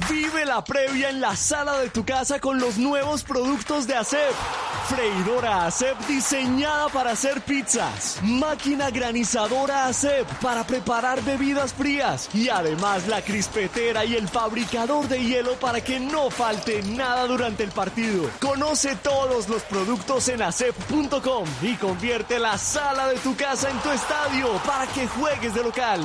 Vive la previa en la sala de tu casa con los nuevos productos de Acep. Freidora Acep diseñada para hacer pizzas. Máquina granizadora Acep para preparar bebidas frías. Y además la crispetera y el fabricador de hielo para que no falte nada durante el partido. Conoce todos los productos en acep.com y convierte la sala de tu casa en tu estadio para que juegues de local.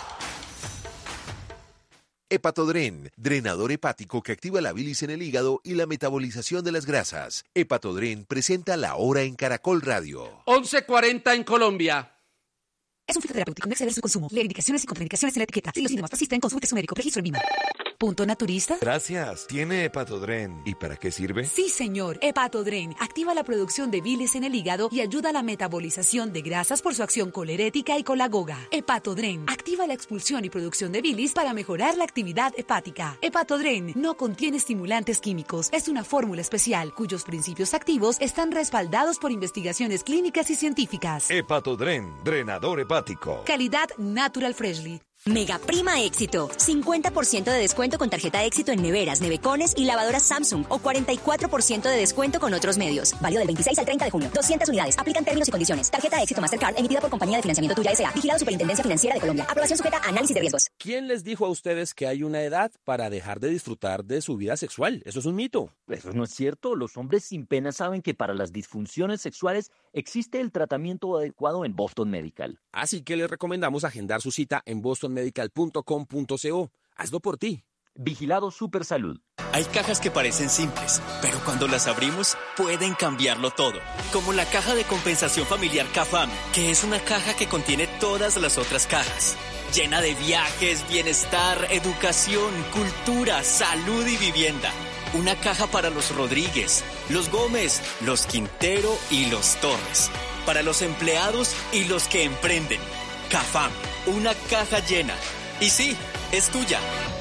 Hepatodren, drenador hepático que activa la bilis en el hígado y la metabolización de las grasas. Hepatodren presenta La Hora en Caracol Radio. 11:40 en Colombia. Es un fitoterapéutico, no exceder su consumo. Lee indicaciones y contraindicaciones en la etiqueta. Si los síntomas persisten, consulte a su médico. Registro en VIMA. ¿Punto naturista? Gracias. ¿Tiene Hepatodren? ¿Y para qué sirve? Sí, señor. Hepatodren activa la producción de bilis en el hígado y ayuda a la metabolización de grasas por su acción colerética y colagoga. Hepatodren activa la expulsión y producción de bilis para mejorar la actividad hepática. Hepatodren no contiene estimulantes químicos. Es una fórmula especial cuyos principios activos están respaldados por investigaciones clínicas y científicas. Hepatodren, drenador hepático. Calidad Natural Freshly. Mega Prima Éxito. 50% de descuento con tarjeta Éxito en neveras, nevecones y lavadoras Samsung o 44% de descuento con otros medios. Válido del 26 al 30 de junio. 200 unidades. Aplican términos y condiciones. Tarjeta Éxito Mastercard emitida por Compañía de Financiamiento Tuya S.A. Vigilado Superintendencia Financiera de Colombia. Aprobación sujeta a análisis de riesgos. ¿Quién les dijo a ustedes que hay una edad para dejar de disfrutar de su vida sexual? Eso es un mito. Eso no es cierto. Los hombres sin pena saben que para las disfunciones sexuales existe el tratamiento adecuado en Boston Medical. Así que les recomendamos agendar su cita en bostonmedical.com.co. Hazlo por ti. Vigilado Supersalud. Hay cajas que parecen simples, pero cuando las abrimos pueden cambiarlo todo. Como la caja de compensación familiar CAFAM, que es una caja que contiene todas las otras cajas. Llena de viajes, bienestar, educación, cultura, salud y vivienda. Una caja para los Rodríguez, los Gómez, los Quintero y los Torres. Para los empleados y los que emprenden. CAFAM, una caja llena. Y sí, es tuya.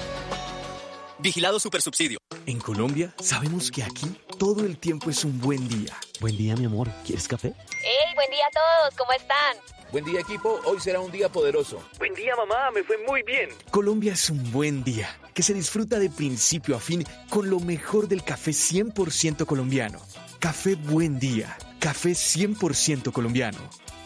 Vigilado Supersubsidio. En Colombia sabemos que aquí todo el tiempo es un buen día. Buen día, mi amor. ¿Quieres café? ¡Hey, buen día a todos! ¿Cómo están? Buen día, equipo. Hoy será un día poderoso. Buen día, mamá. Me fue muy bien. Colombia es un buen día que se disfruta de principio a fin con lo mejor del café 100% colombiano. Café Buen Día. Café 100% colombiano.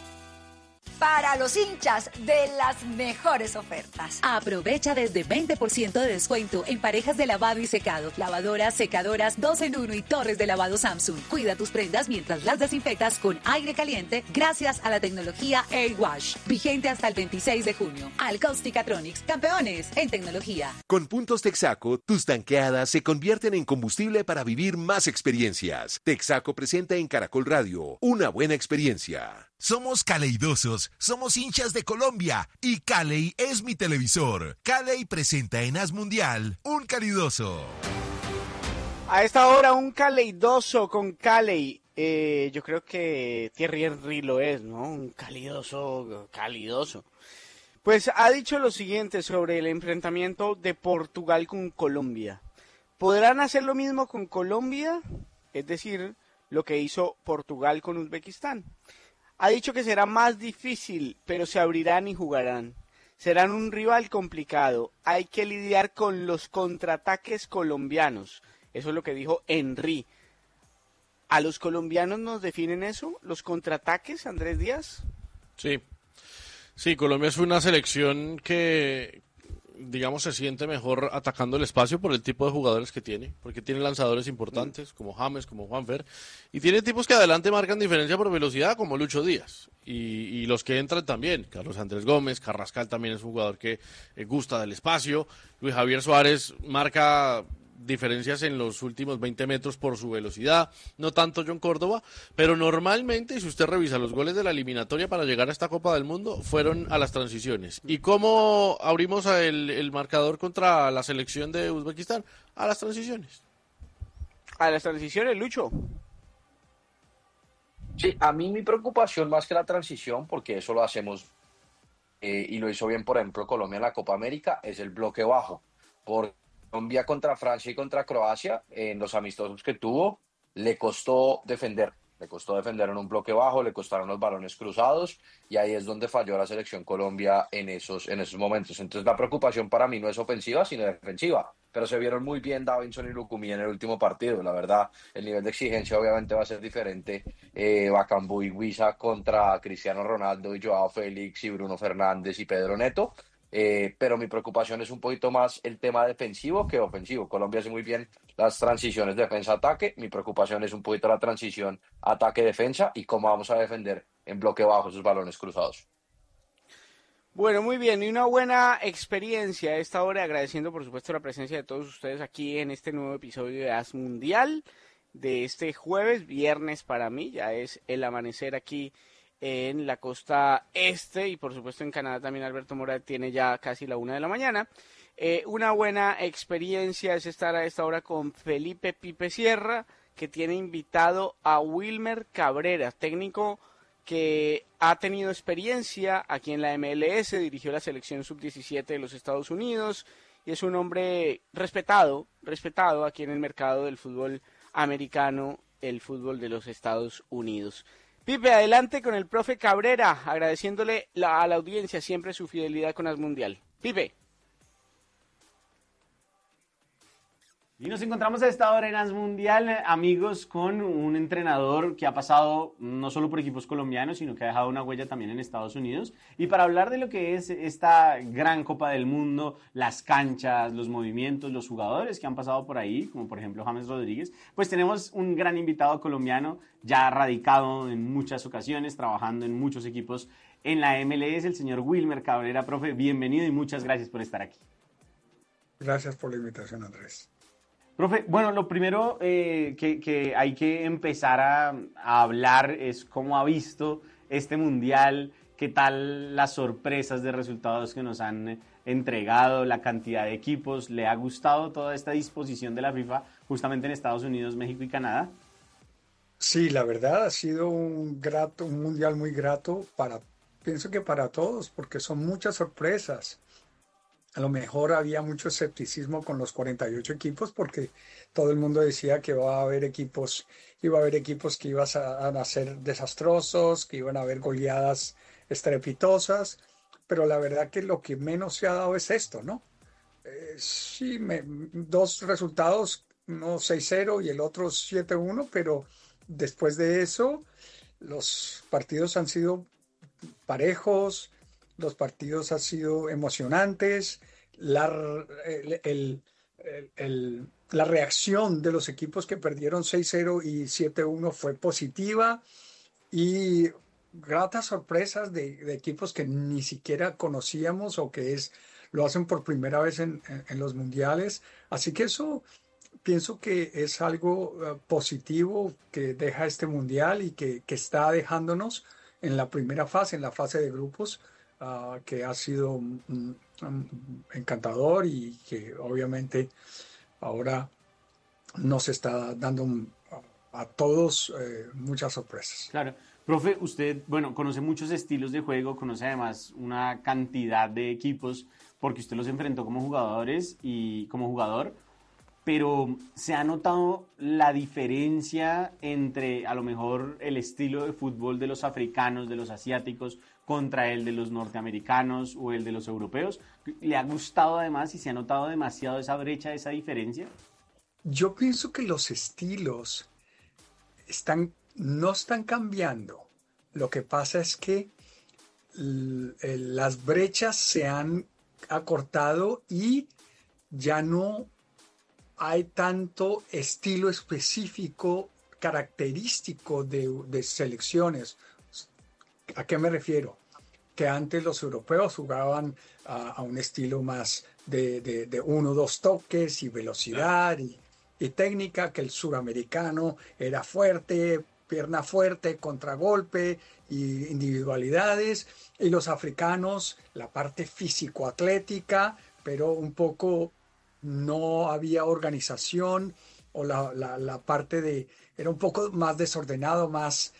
Para los hinchas de las mejores ofertas. Aprovecha desde 20% de descuento en parejas de lavado y secado, lavadoras, secadoras, 2 en 1 y torres de lavado Samsung. Cuida tus prendas mientras las desinfectas con aire caliente gracias a la tecnología Air Wash. Vigente hasta el 26 de junio. Alcausticatronics, campeones en tecnología. Con puntos Texaco, tus tanqueadas se convierten en combustible para vivir más experiencias. Texaco presenta en Caracol Radio una buena experiencia. Somos caleidosos, somos hinchas de Colombia y Caley es mi televisor. Caley presenta en As Mundial un calidoso. A esta hora un caleidoso con Caley. Yo creo que Thierry Henry lo es, ¿no? Un calidoso. Pues ha dicho lo siguiente sobre el enfrentamiento de Portugal con Colombia. ¿Podrán hacer lo mismo con Colombia? Es decir, lo que hizo Portugal con Uzbekistán. Ha dicho que será más difícil, pero se abrirán y jugarán. Serán un rival complicado. Hay que lidiar con los contraataques colombianos. Eso es lo que dijo Henry. ¿A los colombianos nos definen eso? ¿Los contraataques, Andrés Díaz? Sí, Colombia es una selección que, digamos, se siente mejor atacando el espacio por el tipo de jugadores que tiene, porque tiene lanzadores importantes como James, como Juanfer, y tiene tipos que adelante marcan diferencia por velocidad como Lucho Díaz, y los que entran también, Carlos Andrés Gómez, Carrascal también es un jugador que gusta del espacio, Luis Javier Suárez marca diferencias en los últimos 20 metros por su velocidad, no tanto John Córdoba, pero normalmente, si usted revisa los goles de la eliminatoria para llegar a esta Copa del Mundo, fueron a las transiciones. ¿Y cómo abrimos el marcador contra la selección de Uzbekistán? A las transiciones. A las transiciones, Lucho. Sí, a mí mi preocupación más que la transición, porque eso lo hacemos y lo hizo bien, por ejemplo, Colombia en la Copa América, es el bloque bajo. Por Colombia contra Francia y contra Croacia, en los amistosos que tuvo, le costó defender en un bloque bajo, le costaron los balones cruzados, y ahí es donde falló la selección Colombia en esos momentos. Entonces la preocupación para mí no es ofensiva, sino defensiva, pero se vieron muy bien Davinson y Lucumí en el último partido. La verdad, el nivel de exigencia obviamente va a ser diferente. Bakambu y Wisa contra Cristiano Ronaldo y Joao Félix y Bruno Fernández y Pedro Neto. Pero mi preocupación es un poquito más el tema defensivo que ofensivo. Colombia hace muy bien las transiciones defensa-ataque. Mi preocupación es un poquito la transición ataque-defensa y cómo vamos a defender en bloque bajo esos balones cruzados. Bueno, muy bien, y una buena experiencia a esta hora, agradeciendo por supuesto la presencia de todos ustedes aquí en este nuevo episodio de As Mundial de este jueves, viernes para mí, ya es el amanecer aquí en la costa este y por supuesto en Canadá también Alberto Mora tiene ya casi la 1 de la mañana. Una buena experiencia es estar a esta hora con Felipe Pipe Sierra, que tiene invitado a Wilmer Cabrera, técnico que ha tenido experiencia aquí en la MLS, dirigió la selección sub-17 de los Estados Unidos y es un hombre respetado aquí en el mercado del fútbol americano, el fútbol de los Estados Unidos. Pipe, adelante con el profe Cabrera, agradeciéndole a la audiencia siempre su fidelidad con As Mundial. Pipe. Y nos encontramos a esta hora en As Mundial, amigos, con un entrenador que ha pasado no solo por equipos colombianos, sino que ha dejado una huella también en Estados Unidos. Y para hablar de lo que es esta gran Copa del Mundo, las canchas, los movimientos, los jugadores que han pasado por ahí, como por ejemplo James Rodríguez, pues tenemos un gran invitado colombiano, ya radicado en muchas ocasiones, trabajando en muchos equipos en la MLS, el señor Wilmer Cabrera. Profe, bienvenido y muchas gracias por estar aquí. Gracias por la invitación, Andrés. Profe, bueno, lo primero que hay que empezar a hablar es cómo ha visto este Mundial, qué tal las sorpresas de resultados que nos han entregado, la cantidad de equipos. ¿Le ha gustado toda esta disposición de la FIFA justamente en Estados Unidos, México y Canadá? Sí, la verdad ha sido un Mundial muy grato pienso que para todos, porque son muchas sorpresas. A lo mejor había mucho escepticismo con los 48 equipos porque todo el mundo decía que iba a haber equipos que iban a ser desastrosos, que iban a haber goleadas estrepitosas, pero la verdad que lo que menos se ha dado es esto, ¿no? Dos resultados, uno 6-0 y el otro 7-1, pero después de eso los partidos han sido parejos. Los partidos han sido emocionantes, la reacción de los equipos que perdieron 6-0 y 7-1 fue positiva y gratas sorpresas de equipos que ni siquiera conocíamos o que lo hacen por primera vez en los mundiales. Así que eso pienso que es algo positivo que deja este mundial y que está dejándonos en la primera fase, en la fase de grupos, que ha sido encantador y que obviamente ahora nos está dando a todos muchas sorpresas. Claro. Profe, usted, bueno, conoce muchos estilos de juego, conoce además una cantidad de equipos porque usted los enfrentó como jugadores y como jugador, pero ¿se ha notado la diferencia entre a lo mejor el estilo de fútbol de los africanos, de los asiáticos, contra el de los norteamericanos o el de los europeos? ¿Le ha gustado además y se ha notado demasiado esa brecha, esa diferencia? Yo pienso que los estilos no están cambiando. Lo que pasa es que las brechas se han acortado y ya no hay tanto estilo específico característico de selecciones. ¿A qué me refiero? Que antes los europeos jugaban a un estilo más de 1 o 2 toques y velocidad y técnica, que el suramericano era fuerte, pierna fuerte, contragolpe y individualidades, y los africanos la parte físico-atlética, pero un poco no había organización o la parte era un poco más desordenado, más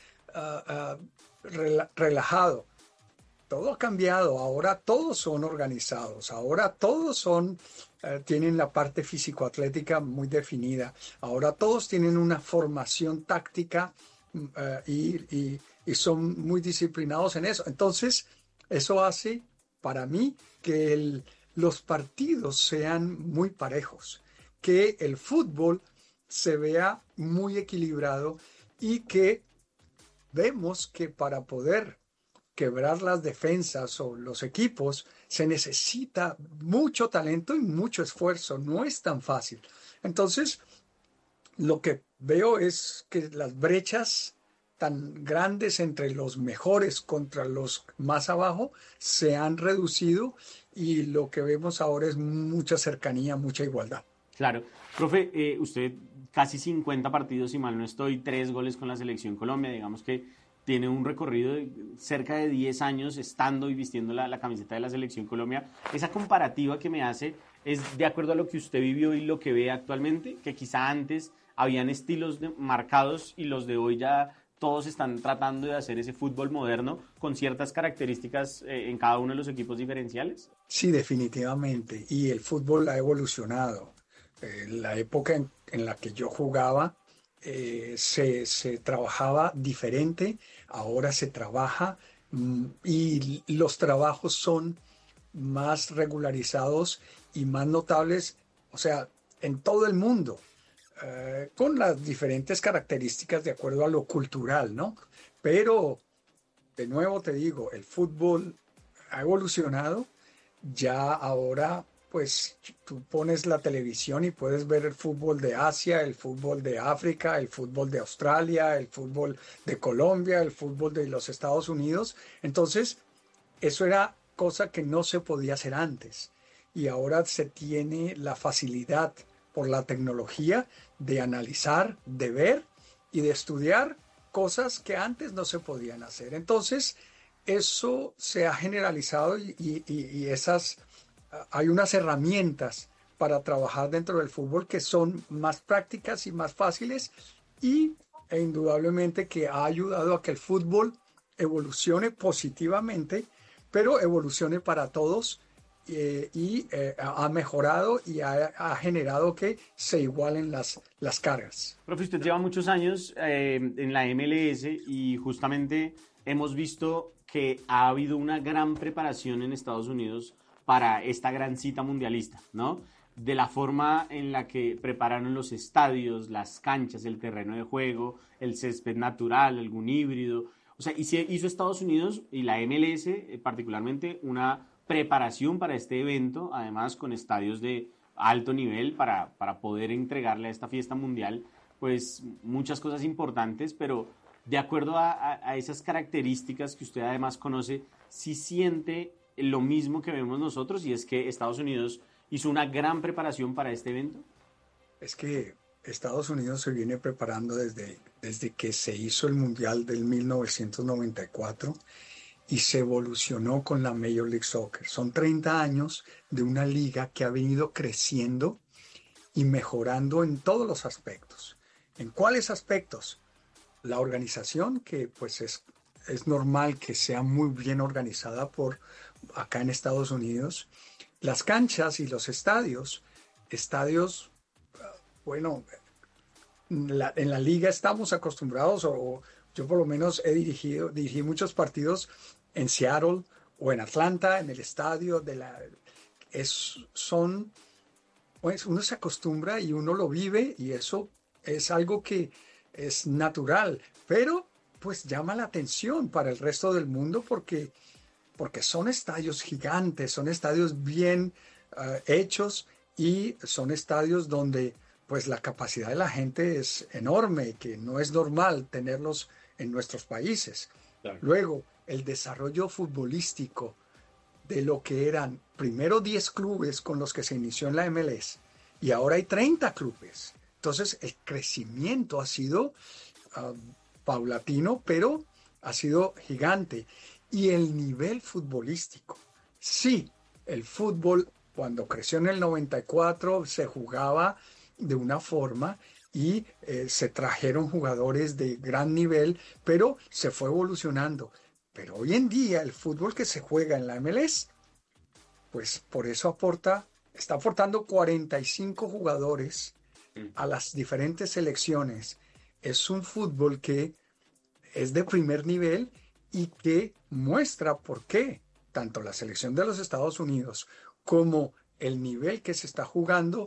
relajado. Todo ha cambiado, ahora todos son organizados, ahora todos tienen la parte físico-atlética muy definida, ahora todos tienen una formación táctica y son muy disciplinados en eso. Entonces, eso hace para mí que los partidos sean muy parejos. que el fútbol se vea muy equilibrado y que vemos que para poder quebrar las defensas o los equipos se necesita mucho talento y mucho esfuerzo. No es tan fácil. Entonces, lo que veo es que las brechas tan grandes entre los mejores contra los más abajo se han reducido y lo que vemos ahora es mucha cercanía, mucha igualdad. Claro. Profe, usted casi 50 partidos, si mal no estoy, 3 goles con la Selección Colombia, digamos que tiene un recorrido de cerca de 10 años estando y vistiendo la camiseta de la Selección Colombia. Esa comparativa que me hace es de acuerdo a lo que usted vivió y lo que ve actualmente, que quizá antes habían estilos marcados y los de hoy ya todos están tratando de hacer ese fútbol moderno con ciertas características en cada uno de los equipos diferenciales. Sí, definitivamente. Y el fútbol ha evolucionado. La época en la que yo jugaba se trabajaba diferente, ahora se trabaja y los trabajos son más regularizados y más notables, o sea, en todo el mundo. Con las diferentes características de acuerdo a lo cultural, ¿no? Pero, de nuevo te digo, el fútbol ha evolucionado. Ya ahora, pues, tú pones la televisión y puedes ver el fútbol de Asia, el fútbol de África, el fútbol de Australia, el fútbol de Colombia, el fútbol de los Estados Unidos. Entonces, eso era cosa que no se podía hacer antes. Y ahora se tiene la facilidad por la tecnología de analizar, de ver y de estudiar cosas que antes no se podían hacer. Entonces, eso se ha generalizado y hay unas herramientas para trabajar dentro del fútbol que son más prácticas y más fáciles e indudablemente que ha ayudado a que el fútbol evolucione positivamente, pero evolucione para todos. Ha mejorado y ha generado que se igualen las cargas. Profe, usted lleva muchos años en la MLS y justamente hemos visto que ha habido una gran preparación en Estados Unidos para esta gran cita mundialista, ¿no? De la forma en la que prepararon los estadios, las canchas, el terreno de juego, el césped natural, algún híbrido. O sea, hizo Estados Unidos y la MLS particularmente una preparación para este evento, además con estadios de alto nivel para poder entregarle a esta fiesta mundial pues muchas cosas importantes, pero de acuerdo a esas características que usted además conoce, ¿sí siente lo mismo que vemos nosotros y es que Estados Unidos hizo una gran preparación para este evento? Es que Estados Unidos se viene preparando desde que se hizo el Mundial del 1994 y se evolucionó con la Major League Soccer. Son 30 años de una liga que ha venido creciendo y mejorando en todos los aspectos. ¿En cuáles aspectos? La organización, que pues es normal que sea muy bien organizada por acá en Estados Unidos. Las canchas y los estadios, bueno, en la liga estamos acostumbrados, o yo por lo menos dirigí muchos partidos en Seattle o en Atlanta, en el estadio pues uno se acostumbra y uno lo vive y eso es algo que es natural, pero pues llama la atención para el resto del mundo porque son estadios gigantes, son estadios bien hechos y son estadios donde pues la capacidad de la gente es enorme, que no es normal tenerlos en nuestros países. Claro. Luego, el desarrollo futbolístico de lo que eran primero 10 clubes con los que se inició en la MLS y ahora hay 30 clubes. Entonces, el crecimiento ha sido paulatino, pero ha sido gigante. Y el nivel futbolístico. Sí, el fútbol, cuando creció en el 94, se jugaba de una forma y se trajeron jugadores de gran nivel, pero se fue evolucionando. Pero hoy en día el fútbol que se juega en la MLS, pues por eso está aportando 45 jugadores a las diferentes selecciones. Es un fútbol que es de primer nivel y que muestra por qué tanto la selección de los Estados Unidos como el nivel que se está jugando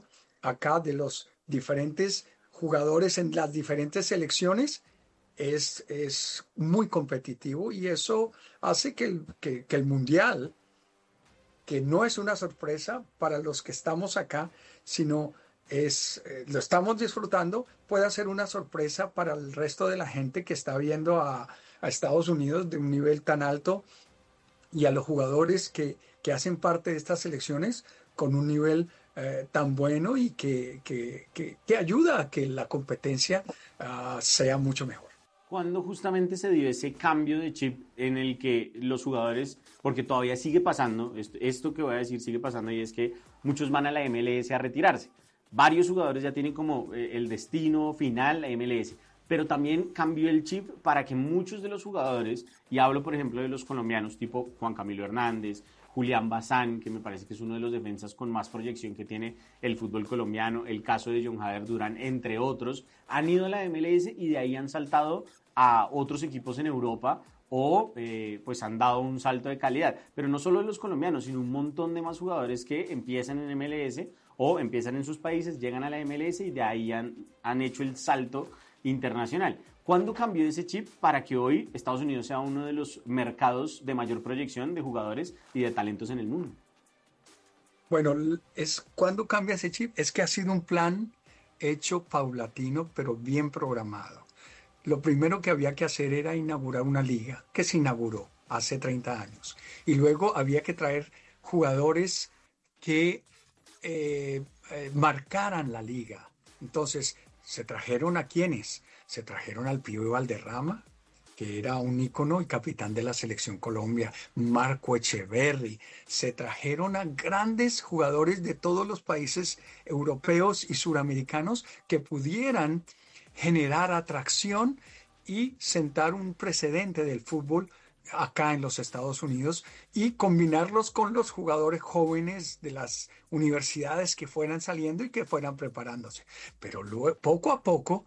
acá de los diferentes jugadores en las diferentes selecciones es muy competitivo y eso hace que el Mundial, que no es una sorpresa para los que estamos acá, sino lo estamos disfrutando, puede ser una sorpresa para el resto de la gente que está viendo a Estados Unidos de un nivel tan alto y a los jugadores que hacen parte de estas selecciones con un nivel tan bueno y que ayuda a que la competencia sea mucho mejor. ¿Cuándo justamente se dio ese cambio de chip en el que los jugadores, porque todavía sigue pasando, esto que voy a decir sigue pasando, y es que muchos van a la MLS a retirarse? Varios jugadores ya tienen como el destino final la MLS, pero también cambió el chip para que muchos de los jugadores, y hablo por ejemplo de los colombianos tipo Juan Camilo Hernández, Julián Bazán, que me parece que es uno de los defensas con más proyección que tiene el fútbol colombiano, el caso de John Jader Durán, entre otros, han ido a la MLS y de ahí han saltado a otros equipos en Europa o pues han dado un salto de calidad. Pero no solo de los colombianos, sino un montón de más jugadores que empiezan en MLS o empiezan en sus países, llegan a la MLS y de ahí han hecho el salto internacional. ¿Cuándo cambió ese chip para que hoy Estados Unidos sea uno de los mercados de mayor proyección de jugadores y de talentos en el mundo? Bueno, ¿cuándo cambia ese chip? Es que ha sido un plan hecho paulatino, pero bien programado. Lo primero que había que hacer era inaugurar una liga, que se inauguró hace 30 años. Y luego había que traer jugadores que marcaran la liga. Entonces, ¿se trajeron a quiénes? Se trajeron al Pío Valderrama, que era un ícono y capitán de la Selección Colombia, Marco Echeverri. Se trajeron a grandes jugadores de todos los países europeos y suramericanos que pudieran generar atracción y sentar un precedente del fútbol acá en los Estados Unidos y combinarlos con los jugadores jóvenes de las universidades que fueran saliendo y que fueran preparándose. Pero luego, poco a poco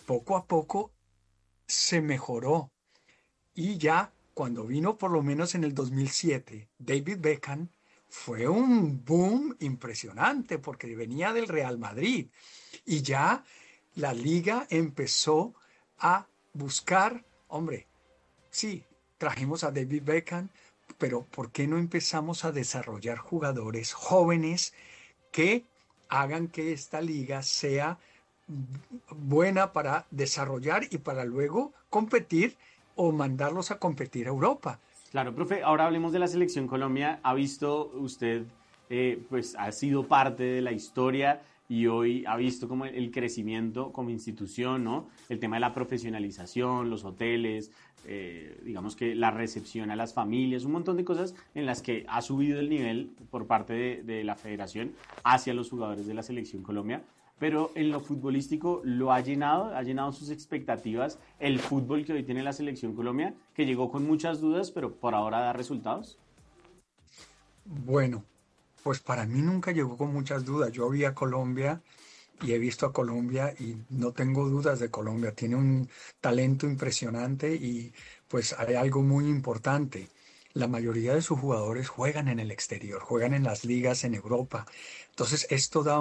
se mejoró. Y ya cuando vino por lo menos en el 2007 David Beckham, fue un boom impresionante porque venía del Real Madrid y ya la liga empezó a buscar, hombre, sí, trajimos a David Beckham, pero ¿por qué no empezamos a desarrollar jugadores jóvenes que hagan que esta liga sea buena para desarrollar y para luego competir o mandarlos a competir a Europa? Claro, profe, ahora hablemos de la Selección Colombia. ¿Ha visto usted, pues ha sido parte de la historia y hoy ha visto como el crecimiento como institución, ¿no? El tema de la profesionalización, los hoteles, digamos que la recepción a las familias, un montón de cosas en las que ha subido el nivel por parte de la federación hacia los jugadores de la Selección Colombia. Pero en lo futbolístico lo ha llenado sus expectativas el fútbol que hoy tiene la Selección Colombia, que llegó con muchas dudas, pero por ahora da resultados. Bueno, pues para mí nunca llegó con muchas dudas. Yo vi a Colombia y he visto a Colombia y no tengo dudas de Colombia. Tiene un talento impresionante y pues hay algo muy importante. La mayoría de sus jugadores juegan en el exterior, juegan en las ligas en Europa. Entonces esto da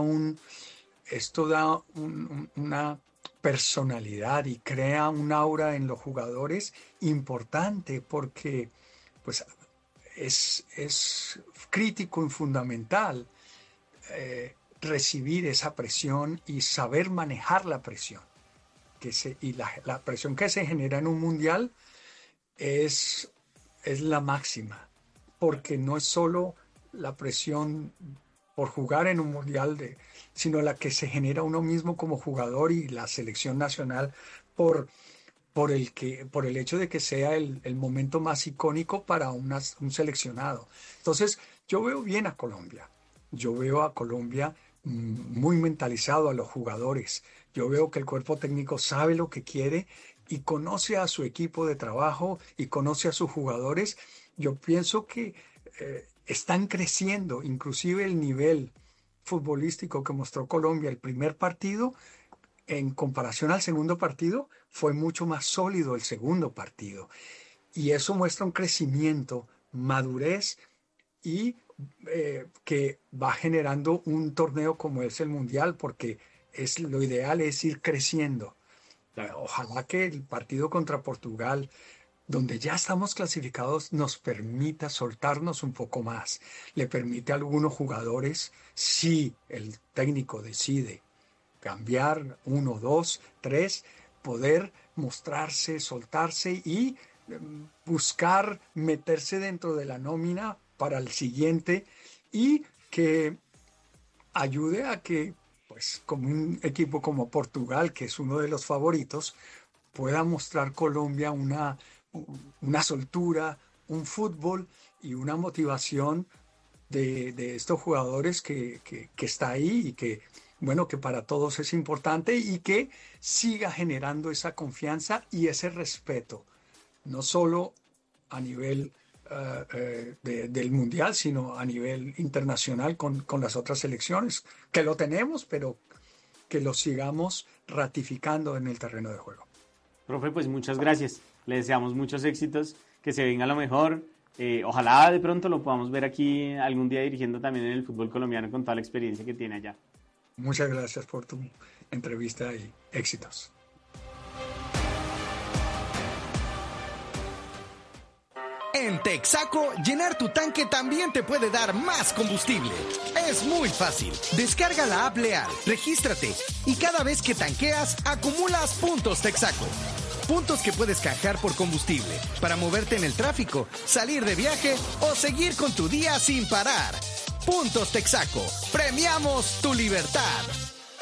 una personalidad y crea un aura en los jugadores importante porque pues es crítico y fundamental recibir esa presión y saber manejar la presión. La presión que se genera en un mundial es la máxima, porque no es solo la presión por jugar en un mundial, sino la que se genera uno mismo como jugador y la selección nacional por el hecho de que sea el momento más icónico para un seleccionado. Entonces, yo veo bien a Colombia. Yo veo a Colombia muy mentalizado a los jugadores. Yo veo que el cuerpo técnico sabe lo que quiere y conoce a su equipo de trabajo y conoce a sus jugadores. Yo pienso que están creciendo, inclusive el nivel futbolístico que mostró Colombia el primer partido, en comparación al segundo partido, fue mucho más sólido el segundo partido. Y eso muestra un crecimiento, madurez y que va generando un torneo como es el Mundial, porque lo ideal es ir creciendo. Ojalá que el partido contra Portugal, donde ya estamos clasificados, nos permita soltarnos un poco más. Le permite a algunos jugadores, si el técnico decide cambiar 1, 2, 3, poder mostrarse, soltarse y buscar meterse dentro de la nómina para el siguiente, y que ayude a que, pues, como un equipo como Portugal, que es uno de los favoritos, pueda mostrar Colombia una soltura, un fútbol y una motivación de estos jugadores que está ahí, y que, bueno, que para todos es importante, y que siga generando esa confianza y ese respeto, no solo a nivel del Mundial, sino a nivel internacional con las otras selecciones, que lo tenemos, pero que lo sigamos ratificando en el terreno de juego. Profe, pues muchas gracias. Le deseamos muchos éxitos, que se venga lo mejor. Ojalá de pronto lo podamos ver aquí algún día dirigiendo también en el fútbol colombiano con toda la experiencia que tiene allá. Muchas gracias por tu entrevista y éxitos. En Texaco, llenar tu tanque también te puede dar más combustible. Es muy fácil. Descarga la app Leal, regístrate y cada vez que tanqueas, acumulas puntos Texaco. Puntos que puedes canjear por combustible para moverte en el tráfico, salir de viaje o seguir con tu día sin parar. Puntos Texaco. Premiamos tu libertad.